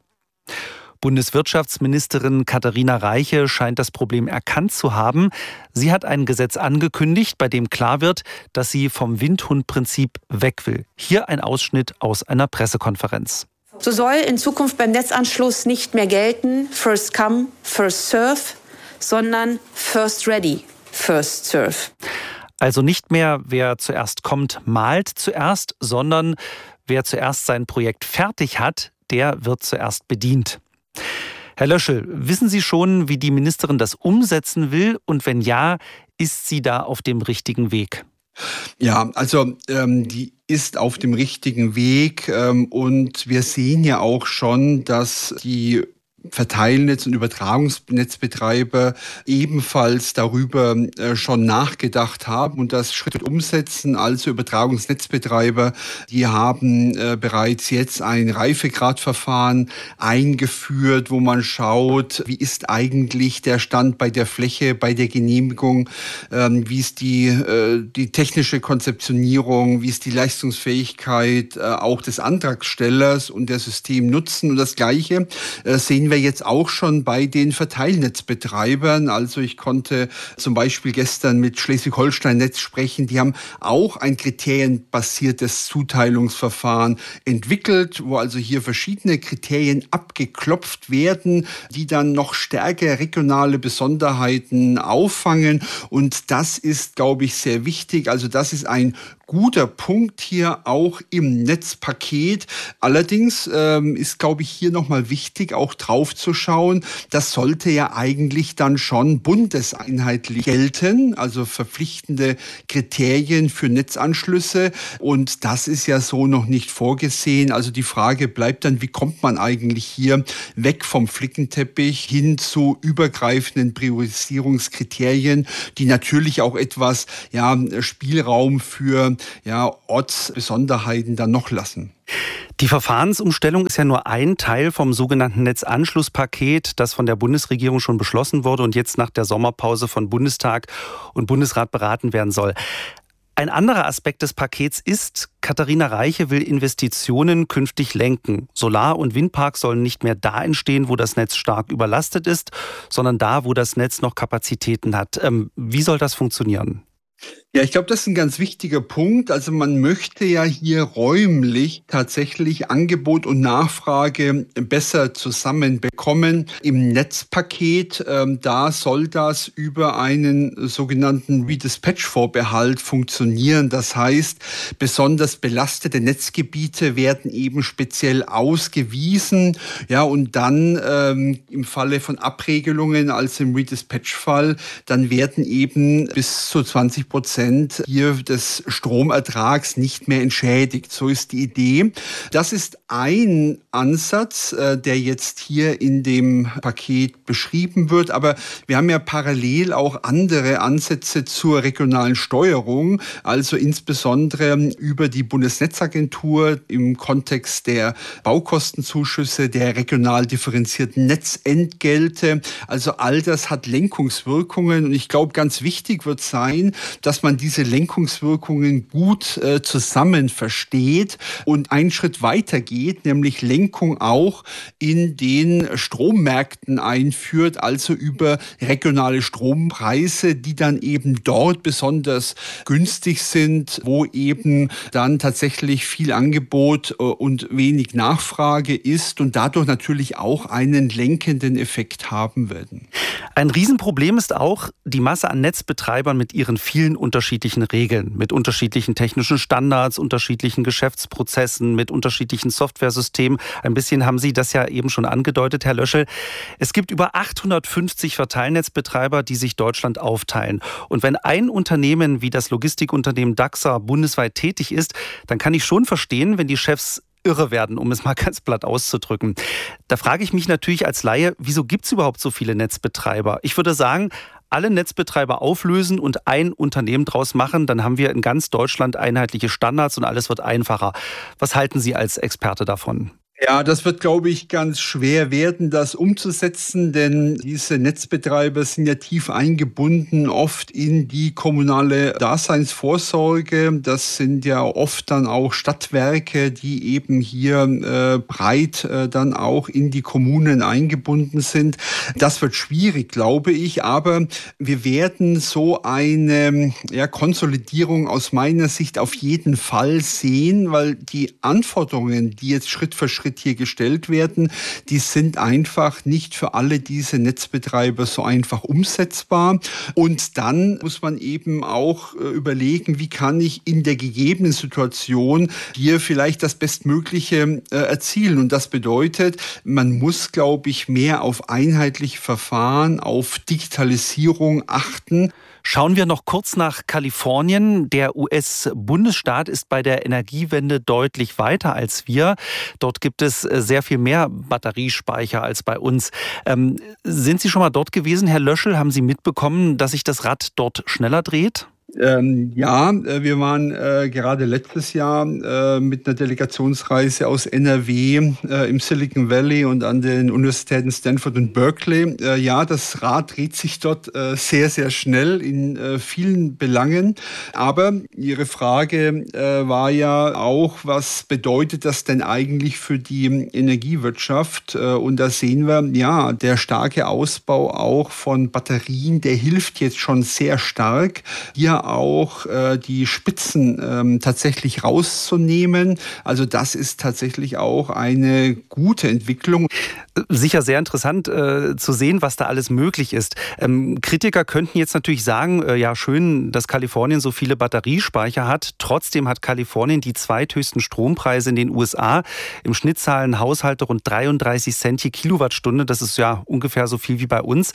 Bundeswirtschaftsministerin Katharina Reiche scheint das Problem erkannt zu haben. Sie hat ein Gesetz angekündigt, bei dem klar wird, dass sie vom Windhundprinzip weg will. Hier ein Ausschnitt aus einer Pressekonferenz. So soll in Zukunft beim Netzanschluss nicht mehr gelten, first come, first serve, sondern first ready, first serve. Also nicht mehr, wer zuerst kommt, malt zuerst, sondern wer zuerst sein Projekt fertig hat, der wird zuerst bedient. Herr Löschel, wissen Sie schon, wie die Ministerin das umsetzen will? Und wenn ja, ist sie da auf dem richtigen Weg? Ja, also ähm, die ist auf dem richtigen Weg. Ähm, und wir sehen ja auch schon, dass die Verteilnetz- und Übertragungsnetzbetreiber ebenfalls darüber äh, schon nachgedacht haben und das Schritt umsetzen. Also Übertragungsnetzbetreiber, die haben äh, bereits jetzt ein Reifegradverfahren eingeführt, wo man schaut, wie ist eigentlich der Stand bei der Fläche, bei der Genehmigung, ähm, wie ist die, äh, die technische Konzeptionierung, wie ist die Leistungsfähigkeit äh, auch des Antragstellers und der Systemnutzen. Und das Gleiche äh, sehen wir jetzt auch schon bei den Verteilnetzbetreibern. Also ich konnte zum Beispiel gestern mit Schleswig-Holstein-Netz sprechen. Die haben auch ein kriterienbasiertes Zuteilungsverfahren entwickelt, wo also hier verschiedene Kriterien abgeklopft werden, die dann noch stärker regionale Besonderheiten auffangen. Und das ist, glaube ich, sehr wichtig. Also das ist ein guter Punkt hier auch im Netzpaket. Allerdings ähm, ist, glaube ich, hier nochmal wichtig, auch drauf zu schauen. Das sollte ja eigentlich dann schon bundeseinheitlich gelten, also verpflichtende Kriterien für Netzanschlüsse. Und das ist ja so noch nicht vorgesehen. Also die Frage bleibt dann, wie kommt man eigentlich hier weg vom Flickenteppich hin zu übergreifenden Priorisierungskriterien, die natürlich auch etwas ja, Spielraum für ja, Ortsbesonderheiten dann noch lassen. Die Verfahrensumstellung ist ja nur ein Teil vom sogenannten Netzanschlusspaket, das von der Bundesregierung schon beschlossen wurde und jetzt nach der Sommerpause von Bundestag und Bundesrat beraten werden soll. Ein anderer Aspekt des Pakets ist, Katharina Reiche will Investitionen künftig lenken. Solar- und Windparks sollen nicht mehr da entstehen, wo das Netz stark überlastet ist, sondern da, wo das Netz noch Kapazitäten hat. Ähm, wie soll das funktionieren? Ja, ich glaube, das ist ein ganz wichtiger Punkt. Also man möchte ja hier räumlich tatsächlich Angebot und Nachfrage besser zusammenbekommen. Im Netzpaket, ähm, da soll das über einen sogenannten Redispatch-Vorbehalt funktionieren. Das heißt, besonders belastete Netzgebiete werden eben speziell ausgewiesen. Ja, und dann ähm, im Falle von Abregelungen, also im Redispatch-Fall, dann werden eben bis zu zwanzig Prozent hier des Stromertrags nicht mehr entschädigt. So ist die Idee. Das ist ein Ansatz, der jetzt hier in dem Paket beschrieben wird. Aber wir haben ja parallel auch andere Ansätze zur regionalen Steuerung, also insbesondere über die Bundesnetzagentur im Kontext der Baukostenzuschüsse, der regional differenzierten Netzentgelte. Also all das hat Lenkungswirkungen. Und ich glaube, ganz wichtig wird sein, dass man diese Lenkungswirkungen gut äh, zusammen versteht und einen Schritt weiter geht, nämlich Lenkung auch in den Strommärkten einführt, also über regionale Strompreise, die dann eben dort besonders günstig sind, wo eben dann tatsächlich viel Angebot äh, und wenig Nachfrage ist und dadurch natürlich auch einen lenkenden Effekt haben werden. Ein Riesenproblem ist auch die Masse an Netzbetreibern mit ihren vielen unterschiedlichen Regeln, mit unterschiedlichen technischen Standards, unterschiedlichen Geschäftsprozessen, mit unterschiedlichen Softwaresystemen. Ein bisschen haben Sie das ja eben schon angedeutet, Herr Löschel. Es gibt über achthundertfünfzig Verteilnetzbetreiber, die sich Deutschland aufteilen. Und wenn ein Unternehmen wie das Logistikunternehmen Daxa bundesweit tätig ist, dann kann ich schon verstehen, wenn die Chefs irre werden, um es mal ganz platt auszudrücken. Da frage ich mich natürlich als Laie, wieso gibt es überhaupt so viele Netzbetreiber? Ich würde sagen, alle Netzbetreiber auflösen und ein Unternehmen draus machen, dann haben wir in ganz Deutschland einheitliche Standards und alles wird einfacher. Was halten Sie als Experte davon? Ja, das wird, glaube ich, ganz schwer werden, das umzusetzen, denn diese Netzbetreiber sind ja tief eingebunden, oft in die kommunale Daseinsvorsorge. Das sind ja oft dann auch Stadtwerke, die eben hier äh, breit äh, dann auch in die Kommunen eingebunden sind. Das wird schwierig, glaube ich, aber wir werden so eine ja, Konsolidierung aus meiner Sicht auf jeden Fall sehen, weil die Anforderungen, die jetzt Schritt für Schritt hier gestellt werden, die sind einfach nicht für alle diese Netzbetreiber so einfach umsetzbar. Und dann muss man eben auch überlegen, wie kann ich in der gegebenen Situation hier vielleicht das Bestmögliche äh, erzielen. Und das bedeutet, man muss, glaube ich, mehr auf einheitliche Verfahren, auf Digitalisierung achten. Schauen wir noch kurz nach Kalifornien. Der U S-Bundesstaat ist bei der Energiewende deutlich weiter als wir. Dort gibt es sehr viel mehr Batteriespeicher als bei uns. Ähm, sind Sie schon mal dort gewesen, Herr Löschel? Haben Sie mitbekommen, dass sich das Rad dort schneller dreht? Ähm, ja, wir waren äh, gerade letztes Jahr äh, mit einer Delegationsreise aus N R W äh, im Silicon Valley und an den Universitäten Stanford und Berkeley. Äh, ja, das Rad dreht sich dort äh, sehr, sehr schnell in äh, vielen Belangen. Aber Ihre Frage äh, war ja auch, was bedeutet das denn eigentlich für die Energiewirtschaft? Äh, und da sehen wir, ja, der starke Ausbau auch von Batterien, der hilft jetzt schon sehr stark. Hier hier auch äh, die Spitzen ähm, tatsächlich rauszunehmen. Also das ist tatsächlich auch eine gute Entwicklung. Sicher sehr interessant äh, zu sehen, was da alles möglich ist. Ähm, Kritiker könnten jetzt natürlich sagen, äh, ja schön, dass Kalifornien so viele Batteriespeicher hat. Trotzdem hat Kalifornien die zweithöchsten Strompreise in den U S A. Im Schnitt zahlen Haushalte rund dreiunddreißig Cent je Kilowattstunde. Das ist ja ungefähr so viel wie bei uns.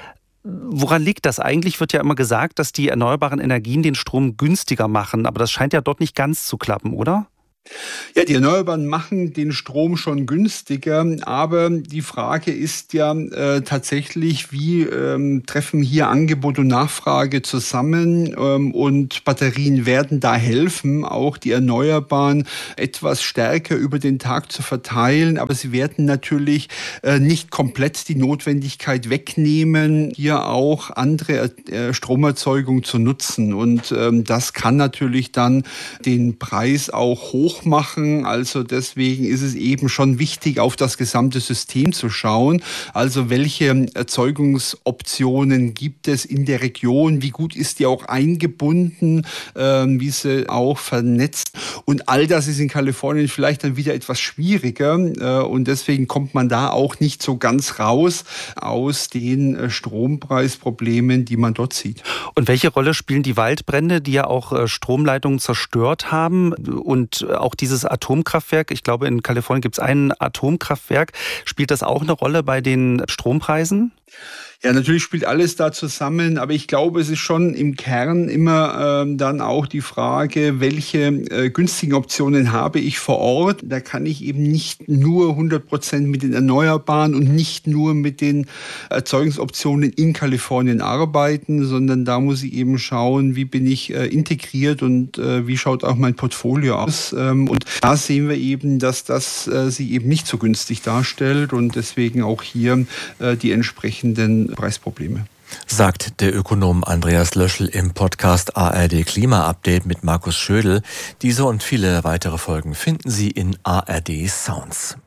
Woran liegt das? Eigentlich wird ja immer gesagt, dass die erneuerbaren Energien den Strom günstiger machen. Aber das scheint ja dort nicht ganz zu klappen, oder? Ja, die Erneuerbaren machen den Strom schon günstiger, aber die Frage ist ja äh, tatsächlich, wie ähm, treffen hier Angebot und Nachfrage zusammen ähm, und Batterien werden da helfen, auch die Erneuerbaren etwas stärker über den Tag zu verteilen, aber sie werden natürlich äh, nicht komplett die Notwendigkeit wegnehmen, hier auch andere äh, Stromerzeugung zu nutzen und ähm, das kann natürlich dann den Preis auch hoch machen. Also deswegen ist es eben schon wichtig, auf das gesamte System zu schauen. Also welche Erzeugungsoptionen gibt es in der Region? Wie gut ist die auch eingebunden? Ähm, wie sie auch vernetzt? Und all das ist in Kalifornien vielleicht dann wieder etwas schwieriger. Äh, und deswegen kommt man da auch nicht so ganz raus aus den äh, Strompreisproblemen, die man dort sieht. Und welche Rolle spielen die Waldbrände, die ja auch äh, Stromleitungen zerstört haben und auch dieses Atomkraftwerk, ich glaube in Kalifornien gibt es ein Atomkraftwerk, spielt das auch eine Rolle bei den Strompreisen? Ja, natürlich spielt alles da zusammen, aber ich glaube, es ist schon im Kern immer ähm, dann auch die Frage, welche äh, günstigen Optionen habe ich vor Ort. Da kann ich eben nicht nur hundert Prozent mit den Erneuerbaren und nicht nur mit den Erzeugungsoptionen in Kalifornien arbeiten, sondern da muss ich eben schauen, wie bin ich äh, integriert und äh, wie schaut auch mein Portfolio aus. Ähm, und da sehen wir eben, dass das äh, sich eben nicht so günstig darstellt und deswegen auch hier äh, die entsprechenden Preisprobleme. Sagt der Ökonom Andreas Löschel im Podcast A R D Klima Update mit Markus Schödel. Diese und viele weitere Folgen finden Sie in A R D Sounds.